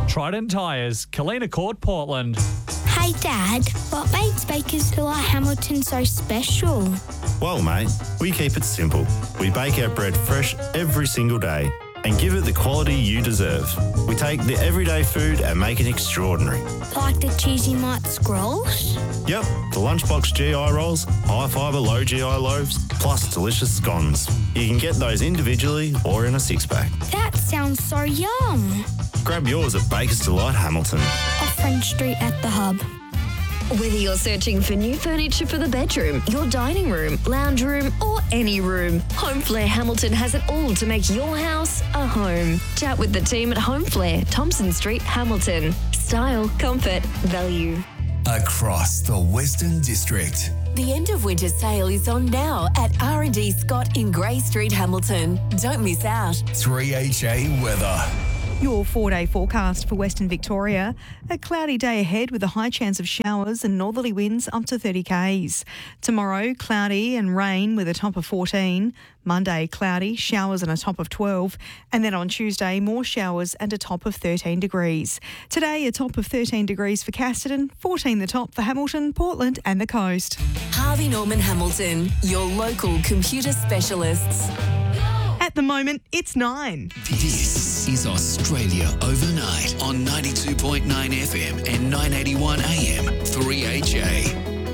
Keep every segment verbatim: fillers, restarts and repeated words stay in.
Trident Tyres, Kalina Court, Portland. Hey Dad, what makes Bakers Delight Hamilton so special? Well, mate, we keep it simple. We bake our bread fresh every single day and give it the quality you deserve. We take the everyday food and make it extraordinary. Like the cheesy mite scrolls? Yep, the lunchbox G I rolls, high fibre, low G I loaves, plus delicious scones. You can get those individually or in a six-pack. That sounds so yum. Grab yours at Bakers Delight Hamilton. Off French Street at the Hub. Whether you're searching for new furniture for the bedroom, your dining room, lounge room, or any room, Homeflare Hamilton has it all to make your house a home. Chat with the team at Homeflare, Thompson Street, Hamilton. Style, comfort, value. Across the Western District. The end of winter sale is on now at R and D Scott in Grey Street, Hamilton. Don't miss out. three H A weather. Your four-day forecast for Western Victoria. A cloudy day ahead with a high chance of showers and northerly winds up to thirty kays. Tomorrow, cloudy and rain with a top of fourteen. Monday, cloudy, showers and a top of twelve. And then on Tuesday, more showers and a top of thirteen degrees. Today, a top of thirteen degrees for Casterton, fourteen the top for Hamilton, Portland and the coast. Harvey Norman Hamilton, your local computer specialists. At the moment, it's nine. This is Australia Overnight on ninety-two point nine F M and nine eighty-one A M, three H A.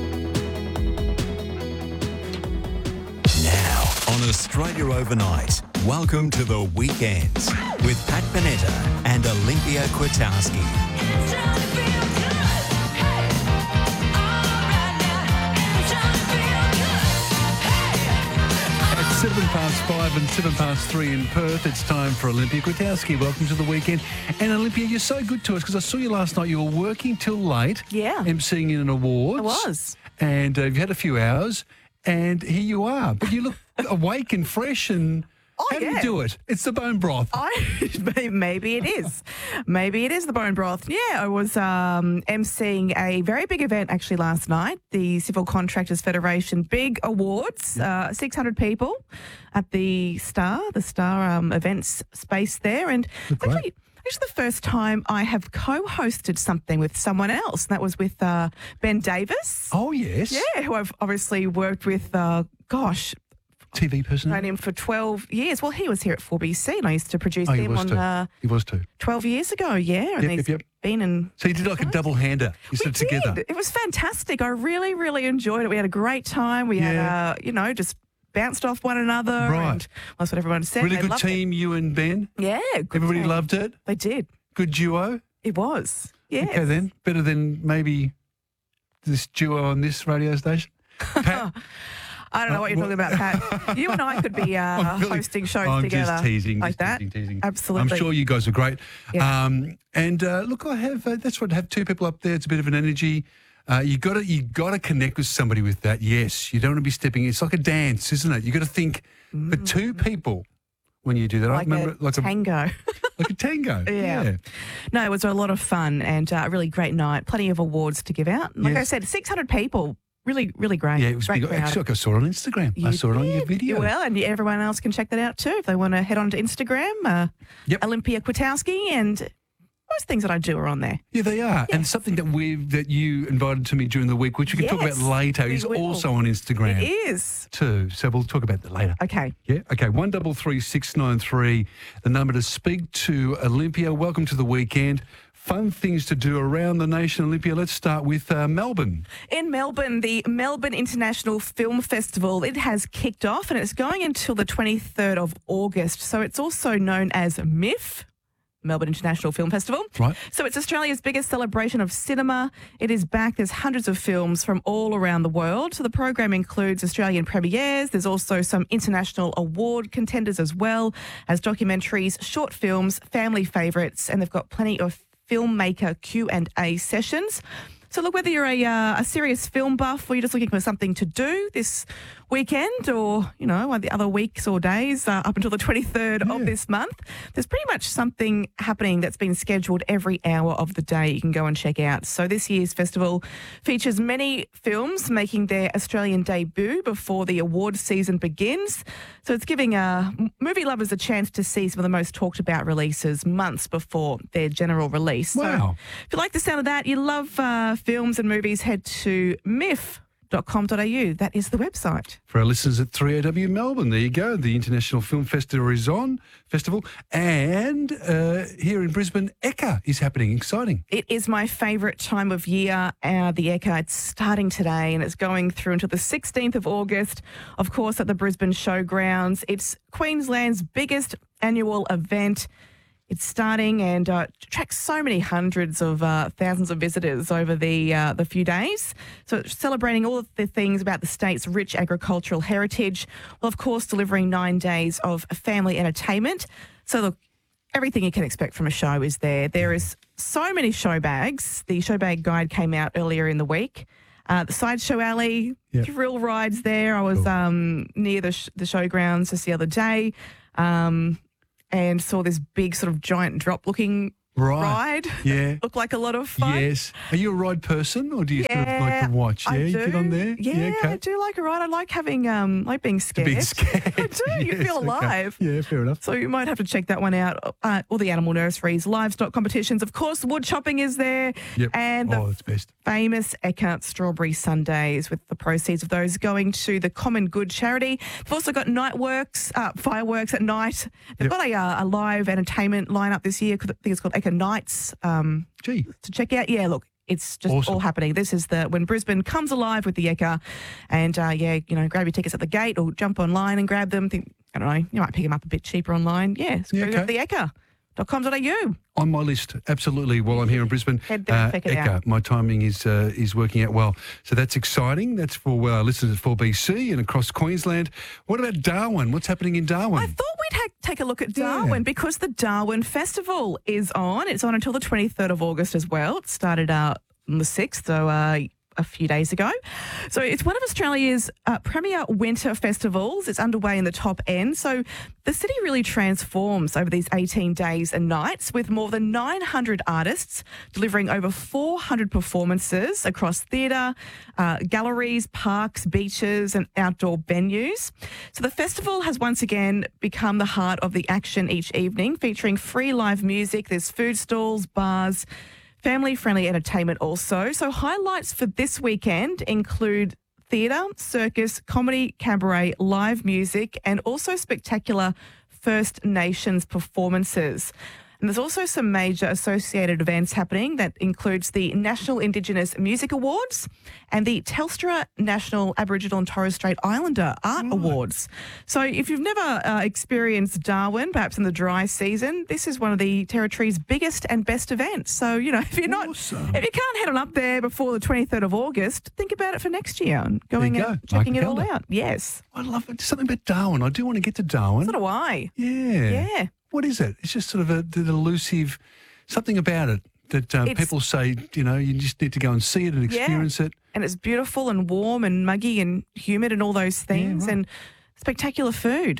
Now on Australia Overnight, welcome to the weekend with Pat Panetta and Olympia Kwiatkowski. Seven past five and seven past three in Perth. It's time for Olympia Kwiatkowski. Welcome to the weekend. And Olympia, you're so good to us because I saw you last night. You were working till late. Yeah. emceeing in an awards. I was. And uh, you've had a few hours. And here you are. But you look awake and fresh and... Oh, How do yeah. you do it? It's the bone broth. I, maybe it is. Maybe it is the bone broth. Yeah, I was um, emceeing a very big event actually last night, the Civil Contractors Federation Big Awards, uh, six hundred people at the Star, the Star um, events space there. And actually, actually the first time I have co-hosted something with someone else. That was with uh, Ben Davis. Oh, yes. Yeah, who I've obviously worked with, uh, gosh, T V person. known him for twelve years. Well, he was here at four B C and I used to produce Oh, he him was on too. uh, He was too. twelve years ago, yeah. And Yep, he's yep, yep. been in... So you did like a double hander. You We said together. did. It was fantastic. I really, really enjoyed it. We had a great time. We Yeah. had, uh, you know, just bounced off one another. Right. And that's what everyone said. Really They good loved team, you and Ben. It. Yeah. Good Everybody team. loved it. They did. Good duo. It was. Yeah. Okay then, better than maybe this duo on this radio station. Pat, I don't know Uh, what you're what- talking about, Pat. You and I could be uh, I'm really- hosting shows I'm together. just teasing, like just that. teasing, teasing. Absolutely. I'm sure you guys are great. Yeah. Um, and uh, look, I have uh, that's what have two people up there. It's a bit of an energy. Uh, you got to you got to connect with somebody with that. Yes, you don't want to be stepping. It's like a dance, isn't it? You got to think for two people when you do that. I Like remember a it like tango. a like a tango. Yeah. yeah. No, it was a lot of fun and uh, a really great night. Plenty of awards to give out. Like Yes. I said, six hundred people. Really, really great. Yeah, it was great big. crowd. Actually, I saw it on Instagram. I You saw it on your did. video. Well, and everyone else can check that out too if they want to head on to Instagram. Uh, Yep. Olympia Kwiatkowski, and most things that I do are on there. Yeah, they are. And something that we that you invited to me during the week, which we can talk about Yes, later, we is will. also on Instagram It is. too. So we'll talk about that later. Okay. Yeah. Okay. One double three six nine three. The number to speak to Olympia. Welcome to the weekend. Fun things to do around the nation, Olympia. Let's start with uh, Melbourne. In Melbourne, the Melbourne International Film Festival, it has kicked off and it's going until the twenty-third of August. So it's also known as M I F, Melbourne International Film Festival. Right. So it's Australia's biggest celebration of cinema. It is back. There's hundreds of films from all around the world. So the program includes Australian premieres. There's also some international award contenders as well as documentaries, short films, family favourites, and they've got plenty of filmmaker Q and A sessions. So look, whether you're a, uh, a serious film buff or you're just looking for something to do this weekend or, you know, one of the other weeks or days uh, up until the twenty-third Yeah. of this month, there's pretty much something happening that's been scheduled every hour of the day you can go and check out. So this year's festival features many films making their Australian debut before the award season begins. So it's giving uh, movie lovers a chance to see some of the most talked about releases months before their general release. Wow. So if you like the sound of that, you love uh, films and movies, head to m i f dot com dot a u. That is the website. For our listeners at three A W Melbourne, there you go. The International Film Festival is on. Festival. And uh, here in Brisbane, Ekka is happening. Exciting. It is my favourite time of year, uh, the Ekka. It's starting today and it's going through until the sixteenth of August, of course, at the Brisbane Showgrounds. It's Queensland's biggest annual event. It's starting and uh, attracts so many hundreds of uh, thousands of visitors over the uh, the few days. So it's celebrating all of the things about the state's rich agricultural heritage, while of course delivering nine days of family entertainment. So look, everything you can expect from a show is there. There is so many show bags. The show bag guide came out earlier in the week. Uh, the Sideshow Alley, Yep. thrill rides there. I was Cool. um, near the, sh- the showgrounds just the other day. Um, and saw this big sort of giant drop looking Right. ride. Yeah. Looked like a lot of fun. Yes. Are you a ride person or do you sort of like Yeah, to watch? Yeah, I you do. get on there? Yeah, okay. I do like a ride. I like having, um, like being scared. Being scared. I do. You Yes, feel okay. alive. Yeah, fair enough. So you might have to check that one out. Uh, all the animal nurseries, livestock competitions. Of course, wood chopping is there. Yep. And the oh, that's best. famous Ekka strawberry sundaes, with the proceeds of those going to the Common Good charity. They've also got night works, uh, fireworks at night. They've Yep. got a, uh, a live entertainment lineup this year. I think it's called Ekka Nights. Um, Gee. to check out. Yeah, look, it's just Awesome. all happening. This is the when Brisbane comes alive with the Ekka, and uh, yeah, you know, grab your tickets at the gate or jump online and grab them. Think I don't know, you might pick them up a bit cheaper online. Yeah, so Yeah, go to okay. the Ekka dot com dot a u. On my list, absolutely. While I'm here in Brisbane, Head there and check it Ekka, out. my timing is uh, is working out well. So that's exciting. That's for uh, listeners at four B C and across Queensland. What about Darwin? What's happening in Darwin? I thought we'd ha- take a look at Yeah. Darwin because the Darwin Festival is on. It's on until the twenty-third of August as well. It started uh, on the sixth, so uh, a few days ago. So it's one of Australia's uh, premier winter festivals. It's underway in the top end. So the city really transforms over these eighteen days and nights with more than nine hundred artists delivering over four hundred performances across theatre, uh, galleries, parks, beaches and outdoor venues. So the festival has once again become the heart of the action each evening, featuring free live music. There's food stalls, bars, family-friendly entertainment also. So highlights for this weekend include theatre, circus, comedy, cabaret, live music, and also spectacular First Nations performances. And there's also some major associated events happening that includes the National Indigenous Music Awards and the Telstra National Aboriginal and Torres Strait Islander Art Awards. So if you've never uh, experienced Darwin, perhaps in the dry season, this is one of the territory's biggest and best events. So, you know, if you're not, Awesome. if you can't head on up there before the twenty-third of August, think about it for next year and going There you and go. checking Mark it all the calendar. out. Yes. I love it. Something about Darwin. I do want to get to Darwin. So do I. Yeah. Yeah. What is it? It's just sort of a, the elusive, something about it that uh, It's- people say, you know, you just need to go and see it and experience it. And it's beautiful and warm and muggy and humid and all those things right. and spectacular food.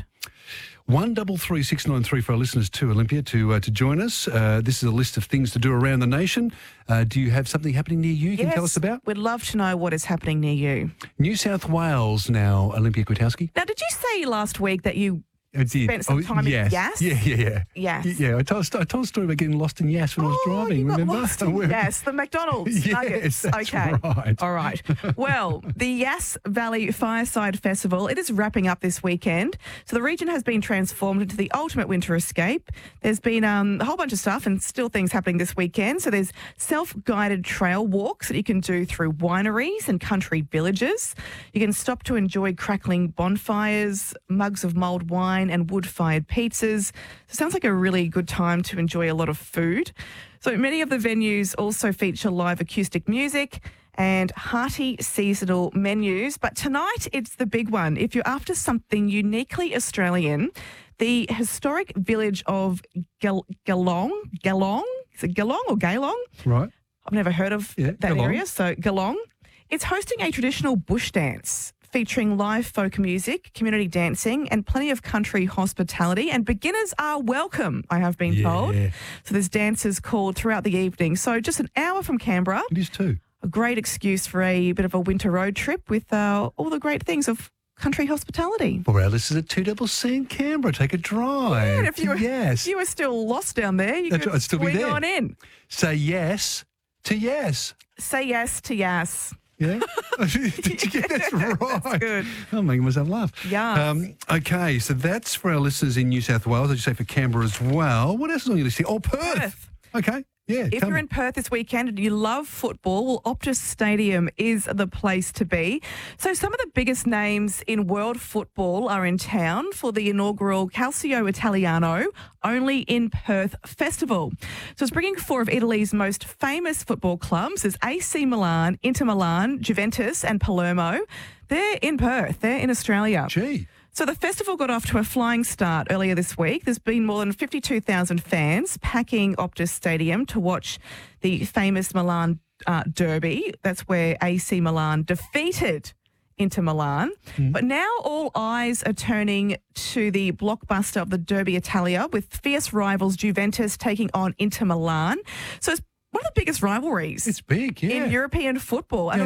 One double three six nine three for our listeners to Olympia to uh, to join us. Uh, this is a list of things to do around the nation. Uh, do you have something happening near you? You can tell us about. We'd love to know what is happening near you. New South Wales now, Olympia Kwiatkowski. Now, did you say last week that you I did. spent some time yes. in Yass? Yeah, yeah, yeah. Yass. Y- Yeah, I told, I told a story about getting lost in Yass when I was Oh, driving, you got remember? lost in We're- Yass, the McDonald's Yes, nuggets. that's okay. right. All right. Well, the Yass Valley Fireside Festival, it is wrapping up this weekend. So the region has been transformed into the ultimate winter escape. There's been um, a whole bunch of stuff and still things happening this weekend. So there's self-guided trail walks that you can do through wineries and country villages. You can stop to enjoy crackling bonfires, mugs of mulled wine and wood-fired pizzas. So it sounds like a really good time to enjoy a lot of food. So many of the venues also feature live acoustic music and hearty seasonal menus. But tonight, it's the big one. If you're after something uniquely Australian, the historic village of Gal- Geelong, Geelong, is it Geelong or Geelong? Right. I've never heard of Yeah, that Geelong. area. So Geelong. It's hosting a traditional bush dance featuring live folk music, community dancing, and plenty of country hospitality. And beginners are welcome, I have been told. Yeah. So there's dances called throughout the evening. So just an hour from Canberra. It is too. A great excuse for a bit of a winter road trip with uh, all the great things of country hospitality. For our listeners at two double C in Canberra, take a drive. Yeah, and if you were, yes. you were still lost down there, you That's could right, I'd still be swing there. on in. Say yes to yes. Say yes to yes. Yeah? Did you get that right? That's good. I'm making myself laugh. Yes. Um, okay, so that's for our listeners in New South Wales. As you say, for Canberra as well. What else is on your list here? Oh, Perth. Perth. Okay, yeah. If tell you're me. in Perth this weekend and you love football, well, Optus Stadium is the place to be. So some of the biggest names in world football are in town for the inaugural Calcio Italiano, only in Perth festival. So it's bringing four of Italy's most famous football clubs. There's A C Milan, Inter Milan, Juventus and Palermo. They're in Perth. They're in Australia. Gee. So the festival got off to a flying start earlier this week. There's been more than fifty-two thousand fans packing Optus Stadium to watch the famous Milan uh, derby. That's where A C Milan defeated Inter Milan. Mm. But now all eyes are turning to the blockbuster of the Derby Italia with fierce rivals Juventus taking on Inter Milan. So it's one of the biggest rivalries It's big, yeah. in European football. And